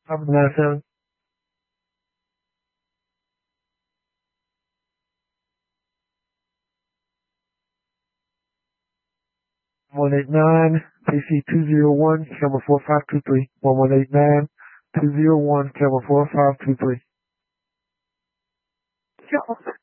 797 189 PC 201 camera 4523 1189 201 camera 4523.